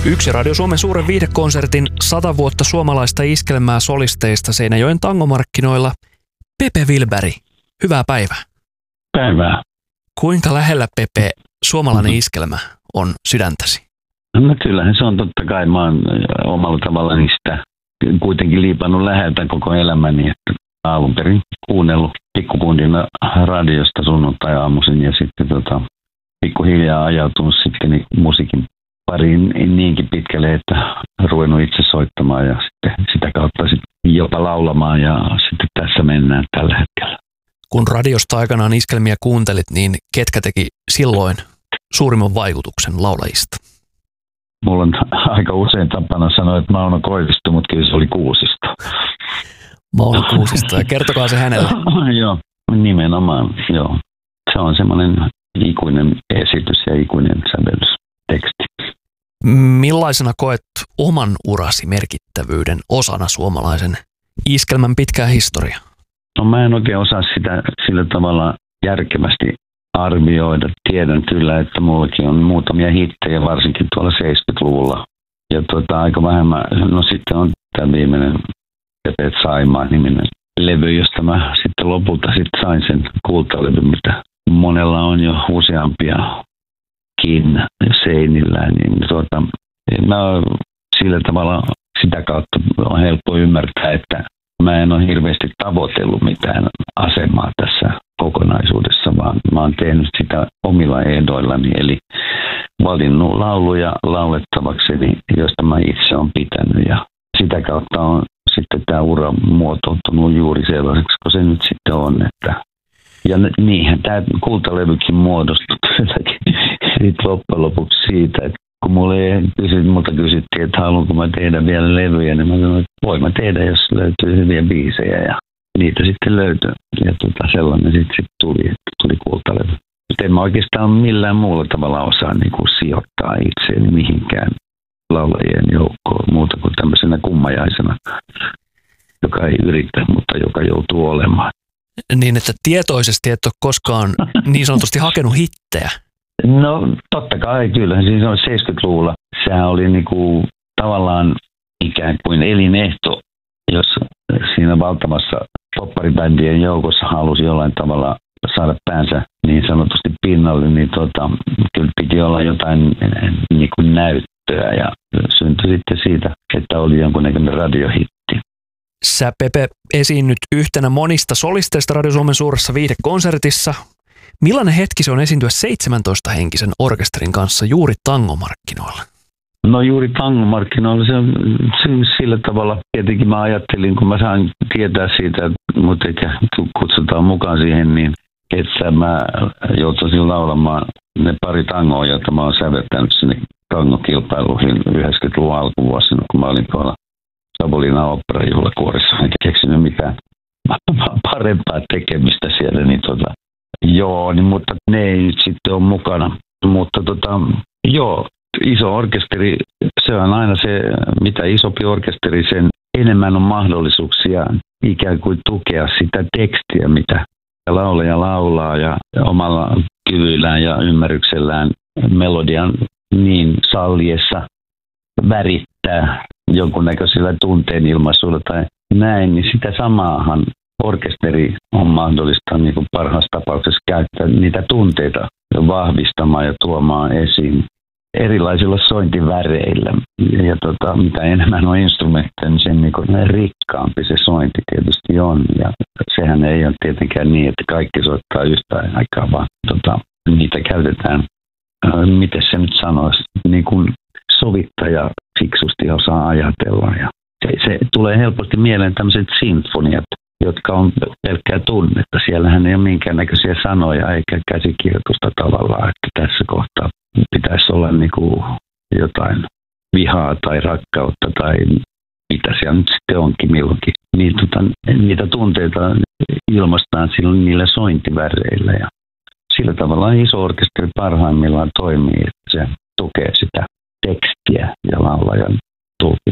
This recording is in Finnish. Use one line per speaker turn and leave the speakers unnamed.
Yksi Radio Suomen suuren viihdekonsertin 100 vuotta suomalaista iskelmää solisteista Seinäjoen tangomarkkinoilla. Pepe Wilberg, hyvää päivää.
Päivää.
Kuinka lähellä, Pepe, suomalainen iskelmä on sydäntäsi?
No kyllähän se on totta kai. Mä oon omalla tavallaan sitä kuitenkin liipannut läheltä koko elämäni. Että alun perin kuunnellut pikkukundina radiosta sunnuntai-aamuisin ja sitten pikkuhiljaa ajautunut sitten musiikin pariin niinkin pitkälle, että ruvennut itse soittamaan ja sitten sitä kautta sitten jopa laulamaan ja sitten tässä mennään tällä hetkellä.
Kun radiosta aikanaan iskelmiä kuuntelit, niin ketkä teki silloin suurimman vaikutuksen laulajista?
Mulla on aika usein tapana sanoa, että Mauno Koivisto, mutta kyllä se oli Kuusisto.
Mauno Kuusisto, ja kertokaa se hänelle.
Joo, nimenomaan, joo. Se on semmoinen ikuinen esitys ja ikuinen sävellysteksti.
Millaisena koet oman urasi merkittävyyden osana suomalaisen iskelmän pitkää historiaa?
No mä en oikein osaa sitä sillä tavalla järkevästi arvioida. Tiedän kyllä, että mullakin on muutamia hittejä, varsinkin tuolla 70-luvulla. Ja aika vähemmän, no sitten on tämä viimeinen Pepe Saimaa-niminen levy, josta mä sitten lopulta sain sen kultalevyn, mitä monella on jo useampiakin seinillä. Niin mä sillä tavalla sitä kautta on helppo ymmärtää, että mä en ole hirveästi tavoitellut mitään asemaa tässä kokonaisuudessa, vaan mä oon tehnyt sitä omilla ehdoillani, eli valinnut lauluja laulettavakseni, joista mä itse olen pitänyt, ja sitä kautta on sitten tämä ura muotoutunut juuri sellaiseksi, kun se nyt sitten on. Ja niinhän tämä kultalevykin muodostui sitten loppujen lopuksi siitä, että kun multa kysyttiin, että haluanko mä tehdä vielä levyjä, niin mä sanoin, että voin mä tehdä, jos löytyy hyviä biisejä, ja niitä sitten löytyi. Ja sellainen sitten tuli kultalevy. En mä oikeastaan millään muulla tavalla osaa niin kuin sijoittaa itseäni mihinkään laulajien joukkoon muuta kuin tämmöisenä kummajaisena, joka ei yritä, mutta joka joutuu olemaan.
Niin, että tietoisesti et ole koskaan niin sanotusti hakenut hittejä.
No totta kai, kyllä. Siis on 70-luvulla. Sehän oli niinku tavallaan ikään kuin elinehto, jos siinä valtavassa popparibändien joukossa halusi jollain tavalla saada päänsä niin sanotusti pinnalle, niin kyllä piti olla jotain niin kuin näyttöä ja syntyi sitten siitä, että oli jonkunnäköinen radiohitti.
Sä, Pepe, esiinnyt yhtenä monista solisteista Radio Suomen suuressa viihdekonsertissa. Millainen hetki se on esiintyä 17-henkisen orkesterin kanssa juuri tangomarkkinoilla?
No juuri tangomarkkinoilla se on sillä tavalla. Tietenkin mä ajattelin, kun mä sain tietää siitä, että mut kutsutaan mukaan siihen, niin että mä joutuisin laulamaan ne pari tangoa, joita mä oon säveltänyt sinne tangokilpailuihin 90-luvun alkuvuosina, kun mä olin tuolla Savonlinnan oopperajuhlakuorissa. Enkä keksinyt mitään parempaa tekemistä siellä, niin joo, niin, mutta ne ei nyt sitten ole mukana. Mutta joo, iso orkesteri, se on aina se, mitä isompi orkesteri, sen enemmän on mahdollisuuksia ikään kuin tukea sitä tekstiä, mitä laulaja laulaa ja omalla kyvyillään ja ymmärryksellään melodian niin salliessa värittää jonkunnäköisellä tunteen ilmaisuilla tai näin, niin sitä samaahan orkesteri on mahdollista niin kuin parhaassa tapauksessa käyttää niitä tunteita vahvistamaan ja tuomaan esiin erilaisilla sointiväreillä. Ja mitä enemmän on instrumentteja, niin sen niin rikkaampi se sointi tietysti on. Ja sehän ei ole tietenkään niin, että kaikki soittaa yhtään aikaa, vaan niitä käytetään, miten se nyt sanoisi, niin kuin sovittaja fiksusti osaa ajatella. Ja se tulee helposti mieleen tämmöiset sinfoniat, jotka on pelkkää tunnetta. Siellähän ei ole minkäännäköisiä sanoja eikä käsikirjoitusta tavallaan, että tässä kohtaa pitäisi olla niin kuin jotain vihaa tai rakkautta tai mitä siellä nyt sitten onkin milloinkin. Niin, niitä tunteita ilmaistaan silloin niillä sointiväreillä ja sillä tavalla iso orkesteri parhaimmillaan toimii, että se tukee sitä tekstiä ja laulajan